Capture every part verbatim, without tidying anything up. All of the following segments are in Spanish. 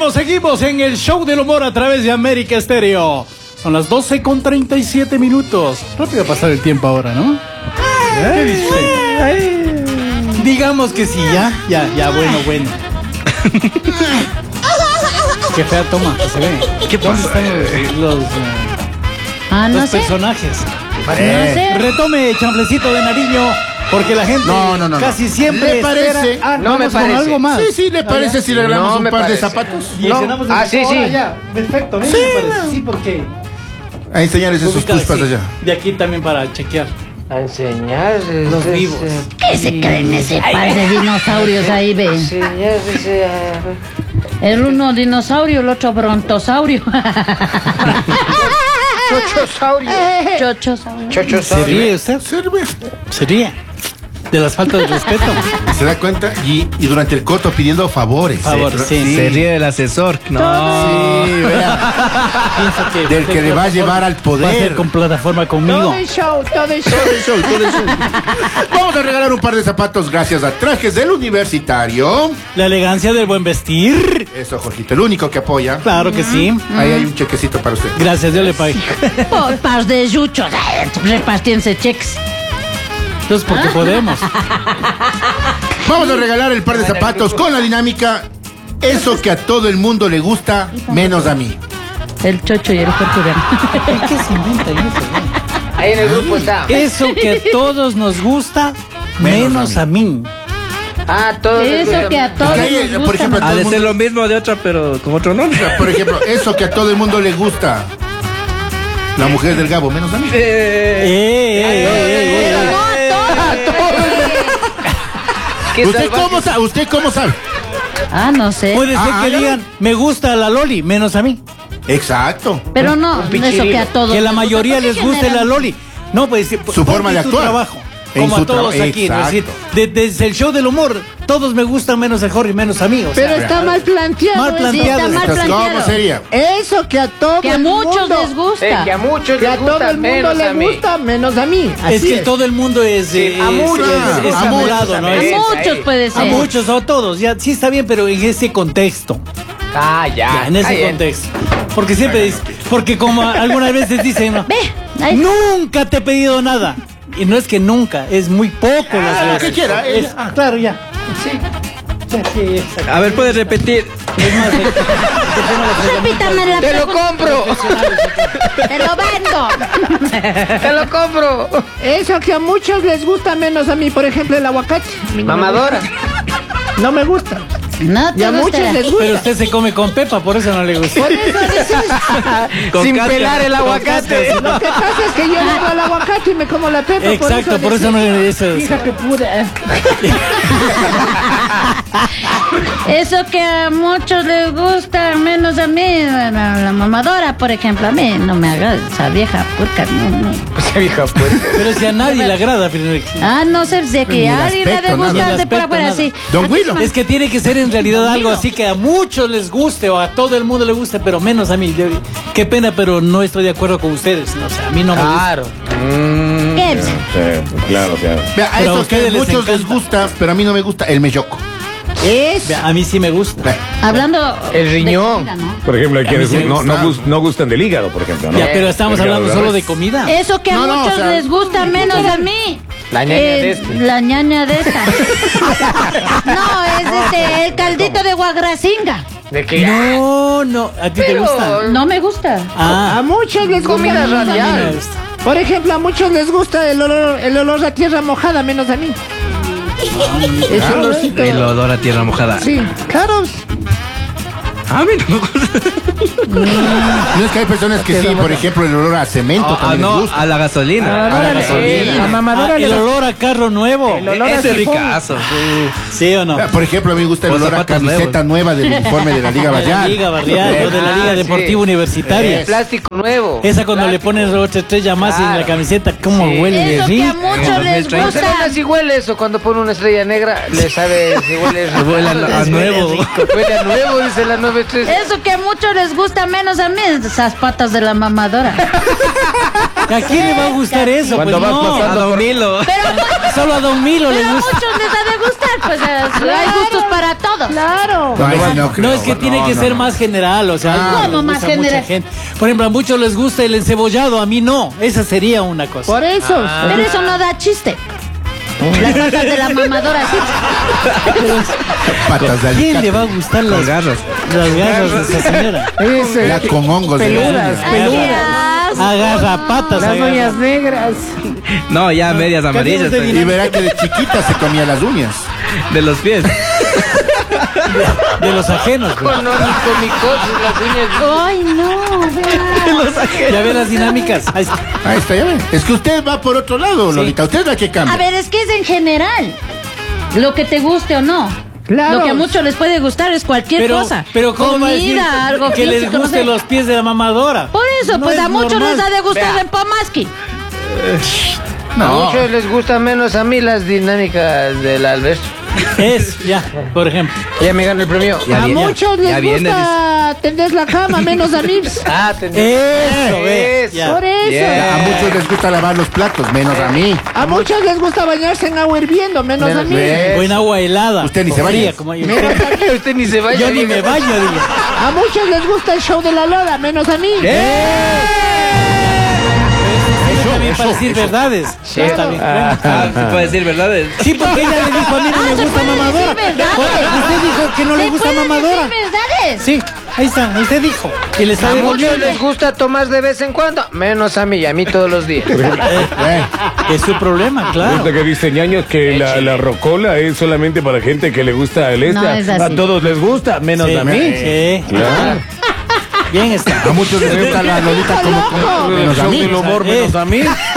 seguimos, seguimos en el show del humor a través de América Estéreo. Son las doce con treinta y siete minutos. Rápido pasar el tiempo ahora, ¿no? ¿Qué dice? Digamos que sí, ya, ya, ya, bueno, bueno. Qué fea toma que se ve. ¿Qué ¿Dónde pasa? están los, los, eh, Ah, no los sé. personajes? No sé. Retome Champlecito de Nariño, porque la gente No, no, no, no. casi siempre ¿Le parece? espera- Ah, No me vamos con parece. algo más. Sí, sí, ¿le parece si le regalamos No un me par de parece. zapatos? Y No. llenamos el Ah, sí, ahora sí. ya. Perfecto, ¿ven? Sí, Me parece. no. Sí, porque A enseñarles esos ubícala puspas así. allá. De aquí también para chequear A enseñar. los ese- vivos. ¿Qué se creen ese par de dinosaurios ahí, ve? Enseñar ese. El uno dinosaurio, el otro brontosaurio. Chochosaurio. Chochosaurio. ¿Se Chochosaurio. ríe usted? Sirve. ¿Se ríe? De las faltas de respeto. ¿Se da cuenta? Y, y durante el corto pidiendo favores. Favor, sí. Se ríe del asesor. No. Sí, vea. Piensa que Del que le va a llevar al poder. Va a ser con plataforma conmigo. show, todo el show. Todo el show, todo el show. Vamos a regalar un par de zapatos gracias a Trajes del Universitario. La elegancia del buen vestir. Eso, Jorgito, el único que apoya. Claro que sí. Ahí hay un chequecito para usted. Gracias, yo le pagué. Por par de yuchos, ay, repartiéndose cheques. Entonces, porque podemos. Vamos a regalar el par de zapatos con la dinámica. Eso que a todo el mundo le gusta, menos a mí. El chocho y el portugués. ¿Qué se inventa eso? Ahí en el grupo está. Eso que a todos nos gusta, Menos menos a a mí. Ah, todo. Eso que a todos Es que ahí, nos por gusta. ejemplo, a todo Ha el de ser mundo- lo mismo de otra, pero con otro nombre. Por ejemplo, eso que a todo el mundo le gusta. La mujer del Gabo, menos a mí. Eh, eh, eh, eh, Pero eh. no a todos. ¿Qué ¿Usted salvaje? cómo sabe? ¿Usted cómo sabe? Ah, no sé. Puede ser Ah, que hágalo. digan, me gusta la Loli, menos a mí. Exacto. Pero no, Un eso pichirilo. que a todos. Que la les mayoría gusta. les ¿Por qué guste la generan- Loli. No, pues Su porque forma de es tu actuar. trabajo. En Como su a todos traba- aquí, ¿no? Es decir, exacto. de- desde el show del humor, todos me gustan menos el Jorge, menos a mí. O sea, Pero está mal planteado. Mal ese. planteado. Está mal Entonces, ¿cómo planteado. sería? Eso que a todo Que a el muchos mundo, les Eh, gusta. que a muchos que a les todo gusta el mundo menos le a mí. gusta, menos a mí. Así es que todo el mundo es, eh, a es- muchos es- les es gusta, amolado, a ¿no? A muchos. Es- muchos puede a ser. muchos o a todos, ya sí está bien, pero en ese contexto, Ah, ya. ya, en ese Ahí en- contexto. Porque siempre es, porque como algunas veces dicen, ¿no? Ve, ahí. Nunca te he pedido nada. Y no es que nunca, es muy poco las Ah, lo veces. que quiera, Es- eh. ah, claro, ya. Sí. Ya, sí, exacto. A ver, puedes repetir. Es más, eh, dejemos la Repítame la Te lo pregunta. compro. Te lo vendo. Te lo compro. Eso que a muchos les gusta, menos a mí. Por ejemplo, el aguacate. A mí no me Mamadora. gusta. No me gusta. No te Y a muchos gusta. les Pero gusta. usted se come con pepa, por eso no le gusta. Por eso dices, Con Sin cáscara. pelar el aguacate. lo que pasa es que yo le hago el aguacate y me como la pepa. Exacto, por eso no le eso. Hija que pude. Eso que a muchos les gusta, menos a mí. La, la mamadora, por ejemplo, a mí no me agrada esa vieja puerca. No, no. Esa vieja puerca. Pero si a nadie le agrada, pero- Ah, no sé, de que Ni el a alguien aspecto, le nada. gusta Ni el de por aspecto, afuera nada. así. Don Willow. es que tiene que ser en realidad algo así que a muchos les guste o a todo el mundo le guste, pero menos a mí. Yo- qué pena, pero no estoy de acuerdo con ustedes. No, o sea, a mí no me gusta. Claro. ¿Qué? Claro, claro. Vea, a Pero a esos que a ustedes les muchos les encanta. gusta, pero a mí no me gusta, el melloco. Es. Vea, a mí sí me gusta. Vea, Hablando. El riñón. de comida, ¿no? Por ejemplo, hay quienes sí me no, no, gusta. gus- no gustan del hígado, por ejemplo, ¿no? Ya, pero estamos El hígado, hablando ¿verdad? solo de comida. Eso que a No, no, muchos o sea, les gusta, menos a mí. La ñaña de este. La ñaña de esta. No, es este, el caldito de guagracinga. De que No, no, a ti te Pero- gusta. No me gusta. Ah, A muchos les gusta. comida a mí me radial. gusta. Por ejemplo, a muchos les gusta el olor, el olor a tierra mojada, menos a mí. Ese olorcito. El olor a tierra mojada. Sí, claro. A mí no. no es que hay personas que sí, por ejemplo, el olor a cemento Ah, también les no, gusta. a la gasolina. A la gasolina. A mamadora Ah, le el gusta. olor a carro nuevo. El olor a Ese es sifón. ricazo. ¿Sí o no? Vea, Por ejemplo, a mí me gusta el O olor a zapatos camiseta nuevos. nueva del uniforme de la Liga De la Barrial. Liga Barrial o de la Ah, Liga sí. Deportiva Universitaria. El plástico nuevo. Esa cuando le pones otra estrella más en la Claro. camiseta, ¿cómo Sí. huele de Eso que a rico? muchos les Barcelona gusta. si huele eso cuando pone una estrella negra, le sabe si huele Le huele a- a nuevo. Huele a nuevo, dice la nueve tres. Eso que a muchos les gusta, menos a mí. Esas patas de la mamadora. ¿A quién le va a gustar eso? Pues Cuando vas no, A Don Milo. Pero, solo a Don Milo le pero a gusta. muchos les ha de gustar. Pues eh, hay gustos para todos. todos. Claro. No, ahí sí no creo. No, es que tiene No, que no, ser no. más general, o sea, Ah. algo que ¿Cómo le más gusta a mucha general? gente. Por ejemplo, a muchos les gusta el encebollado, a mí no. Esa sería una cosa. Por eso. Pero eso no da chiste. Las patas de la mamadora, sí. Patas de ¿A quién alicate. le va a gustar las Con garras. Las garras de esa señora. Es, eh, Ya con hongos de peludas, uñas. peludas. Agarra patas. Las agarra. uñas negras. No, ya medias amarillas. Cambiamos de estoy- Y verá que de chiquita se comía las uñas. De los pies. De los ajenos. pues. Económico-micosis, las uñas. Ay, no, vea. Ya ve las dinámicas. Ahí está. Ahí está, ya ven. Es que usted va por otro lado, Lolita. Usted es la que cambia. A ver, es que es en general. Lo que te guste o no. Claro. Lo que a muchos les puede gustar es cualquier Pero, cosa. pero ¿cómo va a decir Comida, algo que les físico, no gusten sé. los pies de la mamadora? Por eso, No pues es a muchos normal. les ha de gustar Vea. en Pomaski. A No. muchos les gustan menos a mí las dinámicas del Alberto. Es, ya, por ejemplo. Ya me ganó el premio. Ya A viene, muchos ya les viene, gusta tender la cama, menos a mí. Ah, te Eso, ve. Eso. ya. Por eso. Yeah. A muchos les gusta lavar los platos, menos a mí. A muchos les gusta bañarse en agua hirviendo, menos a mí. Ve. O en agua helada. Usted ni se O baña. fría, como yo. Usted ni se vaya. Yo ni me baño, dile. A muchos les gusta el show de la Lola, menos a mí. Está bien para decir verdades. Está bien. Bueno. Ah, se puede decir verdades. Sí, porque ella le dijo a mí no me se gusta puede mamadora. decir verdades. Usted dijo que no le ¿Se gusta pueden mamadora. decir verdades? Sí, ahí está. Usted dijo. Y le A está muchos les gusta tomar de vez en cuando, menos a mí y a mí todos los días. Es su problema, claro. Resulta que dice ñaños que la, la rocola es solamente para gente que le gusta el este. No, es así. A todos les gusta, menos Sí, a mí. Sí, Claro. bien está. A muchos les gusta la Lolita como, como- menos a Show mí. del humor, menos a mí.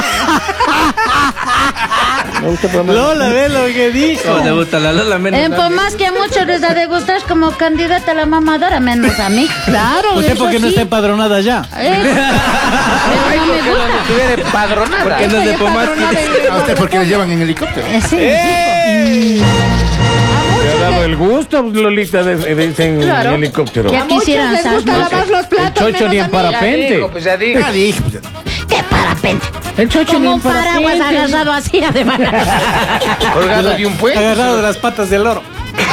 Lola, ve lo que dijo. ¿Cómo te gusta la Lola menos? En Pomaski a muchos les ha de gustar como candidata a la mamadora, menos a mí. Claro, Usted eso porque no sí. está empadronada ya. Eh, Pero no me gusta. Estuviera empadronada. ¿Por qué no es de Estoy Pomaski? empadronada en- A usted porque les llevan en helicóptero. Eh, sí. Te ha dado el gusto, Lolita, de- de- dicen Claro. en helicóptero. Ya A muchos quisieran les gusta saber. lavar los platos, El chocho ni en menos a mí. Ya parapente. digo, pues ya digo. Ya dije, pues, ¡Qué parapente! El chocho ni Como en un paraguas parapente. agarrado así, además. Colgado de un puente. Agarrado de las patas del loro.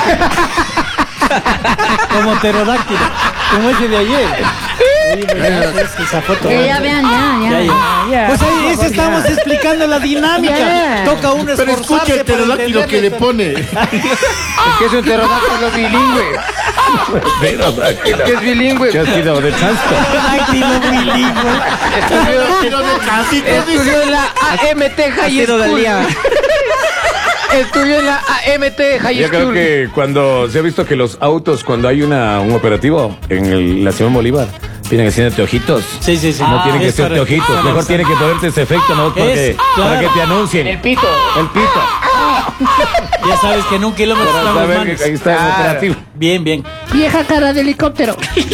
Como pterodáctilo. Como ese de ayer. Oye, ¿verdad? Pues, esa foto. Que ya vean, ya, Ya, ya. ya. Ya, Pues ahí por ese favor, estamos ya. explicando la dinámica. Ya. Toca uno pero esforzarse escucha el para pterodáctilo que le entenderle. pone. Es que es un pterodáctilo bilingüe. Es que es bilingüe. ¿Qué has tirado de chansto? Pterodáctilo bilingüe. Estudió, estudió en la A M T High Tiro del School. día. Estudió en la A M T High Yo creo School. que cuando se ha visto que los autos, cuando hay una, un operativo en el- la Simón Bolívar, tienen que ser ojitos. Sí, sí, sí. No tienen que es ser correcto. ojitos. Ah, Mejor exacto. tiene que ponerte ese efecto, ¿no? Porque, Es, para claro. que te anuncien. El pito. El pito. Ya sabes que en un kilómetro Para estamos saber que ahí está el Claro. operativo. Bien, bien. Vieja cara de helicóptero.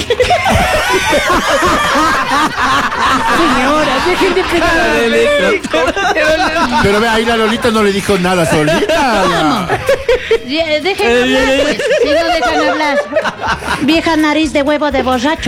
Señora, dejen de pegar. Pero ve, ahí la Lolita no le dijo nada solita. Ya, Dejen hablar, pues. Si no dejan hablar. Vieja nariz de huevo de borracho.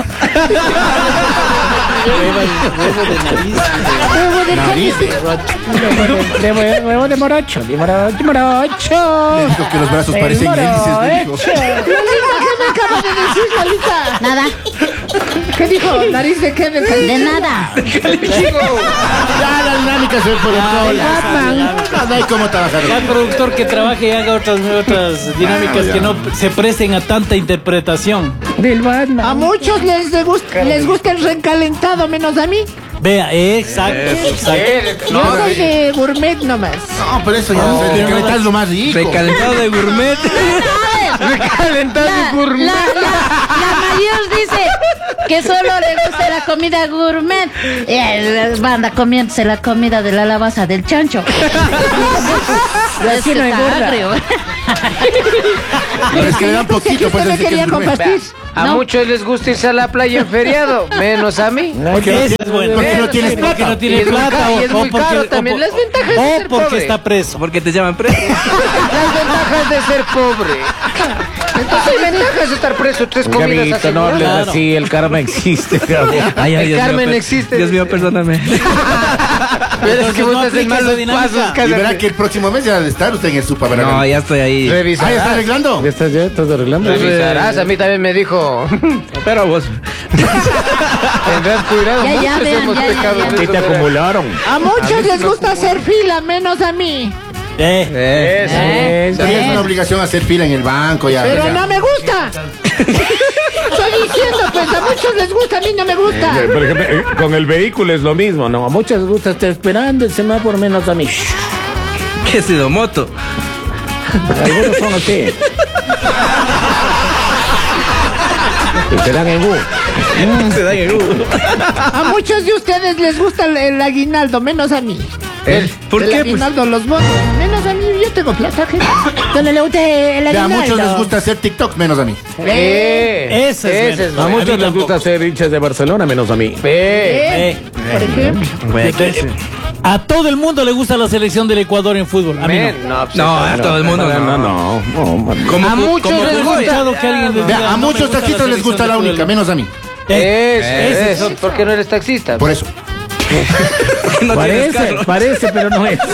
Huevo de nariz. Huevo de Nariz. De hue- huevo de morocho, de moro- de morocho. Le dijo que los brazos El parecen hélices, le dijo. morocho. Lolita, ¿qué me acaba de decir, Lolita? Nada, ¿Qué dijo? ¿Nariz de qué? ¿Del de nada. Ya la dinámica se ve por otro lado. No hay cómo trabajar. Ya el productor que trabaje y haga otras, otras dinámicas que no se presten a tanta interpretación. Del Batman. A muchos les, de gust- les gusta el recalentado, menos a mí. Vea, exacto, exacto. Yo soy de gourmet nomás. No, pero eso ya no sé. Es lo más rico. Recalentado de gourmet. Recalentado La, gourmet. la, la, la mayor dice que solo le gusta la comida gourmet. Y el banda comiéndose la comida de la lavaza del chancho. Así no Está engorda. agrio. Pero es que le dan poquito, pues me así que quería es gourmet. compartir. A No. muchos les gusta irse a la playa en feriado, menos a mí. Ese es bueno. Porque no tienes Porque plata. no tiene Y es muy plata caro, y o, es o muy porque, caro o también. po- Las ventajas de o ser porque pobre. está preso. Porque te llaman preso. Las ventajas de ser pobre. Entonces hay ventajas de estar preso tres comidas Gabito, así. no hables Claro. así, el karma existe. Gabo. Ay, ay, El Dios mío, Carmen per- existe. Dios mío, perdóname. Pero es que Entonces, vos no estás en aplica esa malos dinámica. pasos, Y cállate. verá que el próximo mes ya ha de estar usted en el Supa, verá. No, ya estoy ahí. Ah, ¿ya está Revisarás. arreglando? ¿Ya estás, ya estás arreglando? Revisarás, a mí también me dijo. Pero vos. Tendrás cuidado, Ya, ya, muchos vean, hemos ya, ya, pecado ya. de ¿Qué eso, te verá. acumularon? A muchos les gusta hacer fila, menos a mí. Eh, Eso. Eh, Pero es una obligación hacer fila en el banco ya. Pero ya. no me gusta. Estoy diciendo, pues a muchos les gusta, a mí no me gusta. Eh, Por ejemplo, eh, con el vehículo es lo mismo, ¿no? A muchas les gusta estar esperando el semáforo, menos a mí. ¿Qué ha sido moto? Algunos son así. Y se dan en U. Se da en el A muchos de ustedes les gusta el, el aguinaldo, menos a mí. ¿El? ¿Por el qué? Pues, aguinaldo, los bonos, menos a mí, yo tengo plata, gente. ¿Dónde le gusta el Ya, a aguinaldo? muchos les gusta hacer TikTok, menos a mí. Eh, Ese es ese es bueno. A bueno. muchos les gusta ser hinchas de Barcelona, menos a mí. Ve. Eh, Por ejemplo. Güey, ¿qué? a todo el mundo le gusta la selección del Ecuador en fútbol. A mí no. Men, no, pues, No, eso a todo el mundo No, no. no, no. no, man. ¿Cómo A tú- muchos cómo les tú- He gusta. escuchado que alguien les Vea, diga, a no me muchos gusta la taxistas les selección gusta de la fútbol. única, menos a mí. Eh, Eso, ese eso, es- ¿por qué no eres taxista? Por eso. no tienes Parece, carro. parece, pero no es.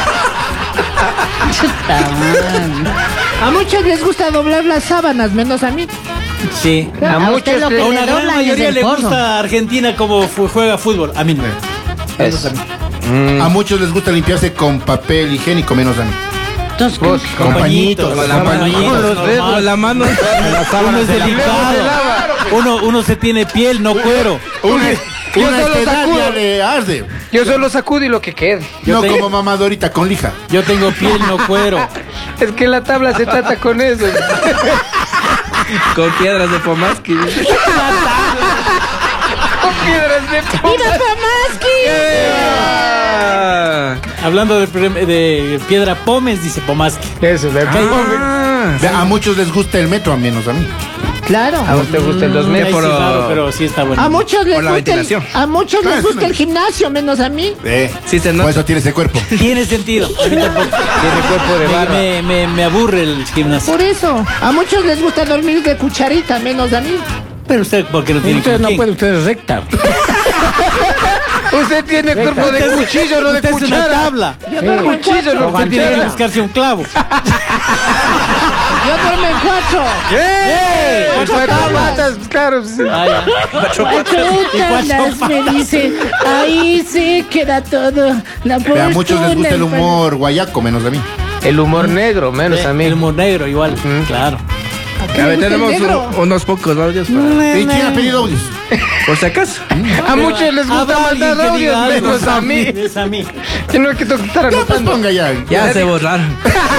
A muchos les gusta doblar las sábanas, menos a mí. Sí. A A muchos usted lo le- que A le una gran doblan es mayoría el le codo. gusta Argentina como fu- juega fútbol. A mí no. Es- A muchos les gusta limpiarse con papel higiénico, menos a mí. Entonces, Vos, Con pañitos. Con la con mano, pañitos. con Con los dedos, la mano. Uno es delicado. Uno, uno se tiene piel, no cuero. Una, Yo una solo edad sacudo. ya le arde. Yo solo sacudo y lo que quede. No te- como mamadorita con lija. Yo tengo piel, no cuero. Es que la tabla se trata con eso. Con piedras de Pomaski. Con piedras de ¡Viva Pamaski! Ah. Hablando de, pre- de piedra pómez, dice Pomaski. Eso, de Ah. Vea, a muchos les gusta el metro, a menos a mí. Claro. ¿A vos te gustan los Ahí sí, metros? claro, pero sí está bueno. A muchos les Por la gusta el, ventilación. a muchos Ah, les eso gusta me el gimnasio, menos a mí. Eh, Sí se por nota. eso tiene ese cuerpo. Tiene sentido. A mí tampoco. Tiene cuerpo de Me, barra. me, me, me aburre el gimnasio. Por eso. A muchos les gusta dormir de cucharita, menos a mí. Pero usted, porque no tiene Usted con no quién. puede, usted es recta. Usted tiene cuerpo de cuchillo, no de Usted es una cuchara. tabla. Yo duermo en Cuchillo, cuatro. no Usted tiene que cuchara. buscarse un clavo. Yo duermo en cuatro. ¡Eh! Cuatro Cuatro tablas. patas, claro. sí. Ah, ya. Cuatro Y cuatro tablas, me dice. Ahí se queda todo. La Vea, a muchos les gusta el fortuna. humor guayaco, menos a mí. El humor negro, menos a mí. El humor negro, igual. Claro. ¿A qué A le ver, gusta el tenemos negro? un- unos pocos audios para... ¿Y quién ha pedido audios? Por si acaso. A muchos les gusta Habrá alguien mandar que audios, diga algo. menos a mí. Es a mí. Que no hay que to- estar Ya, pues anotando. ponga ya. Ya se borraron.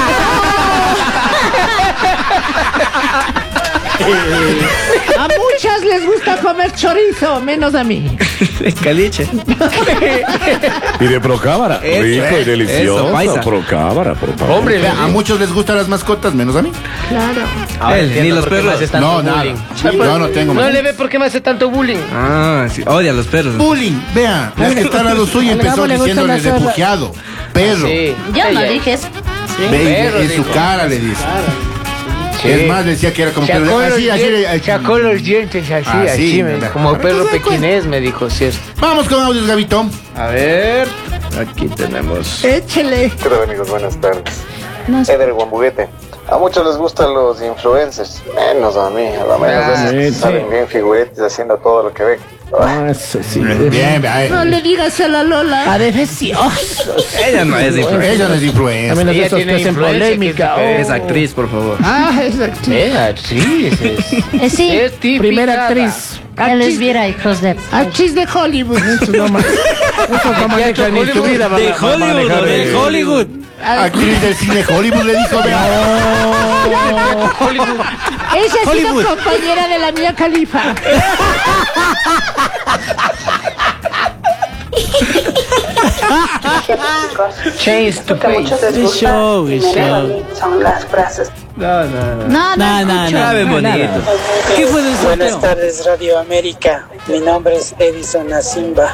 A muchas les gusta comer chorizo, menos a mí. Caliche. Y de Procámara. Eso, Rico y eso, delicioso. paisa. Procámara, por favor. Hombre, Vea, a muchos les gustan las mascotas, menos a mí. Claro. ahora Eh, entiendo ni los por qué me perros. hace tanto No, nada. bullying. Yo no tengo No más. le ve por qué me hace tanto bullying. Ah, sí. Odia a los perros. Bullying, vea, la que está al lado suyo Al empezó Gabo le gustan diciéndole las zorras. refugiado, perro. Sí. yo no Ella- dije eso. Ve, perro, en su dijo. cara le dice. Sí. Es más, le decía que era como perro. Sacó los, Así, así, dien- así. sacó los dientes así, Así, así, me- ¿verdad? como perro Entonces, pequinés, me dijo, cierto. Vamos con audios, Gabito. A ver. Aquí tenemos. Échele. ¿Qué tal, amigos? Buenas tardes. No sé. Eder Guambuguete. A muchos les gustan los influencers, menos a mí. A lo menos Ah, esos que sí. salen bien figuretes haciendo todo lo que ven. Ah, eso sí. Bien, vea. No le digas a la Lola. A veces sí. Oh, Ella no es influencer. Ella no es influencer. También Ella esos tiene que hacen influencia, polémica. que oh. Es actriz, por favor. Ah, exacto. Es actriz, es, Eh, sí, es típica. Primera actriz. ya les viera, hijos de... Actriz de Hollywood. Esos no ma- esos no manejan ni su vida. van a- De van a Hollywood, manejar, de eh. Hollywood. Actriz del cine Hollywood le dijo, vea. Ella ha sido Hollywood. compañera de la mía Califa. Change to face. Es show, es show. Son las frases. No, no, no. No, no, No, no, escucho. no. Sabe bonito. ¿Qué fue del Buenas sorteo? tardes, Radio América. Mi nombre es Edison Asimba.